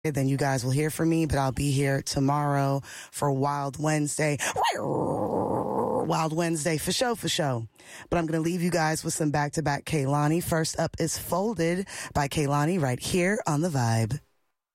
then you guys will hear from me, but I'll be here tomorrow for Wild Wednesday. Wild Wednesday, for sure. But I'm going to leave you guys with some back-to-back Kehlani. First up is Folded by Kehlani right here on The Vibe.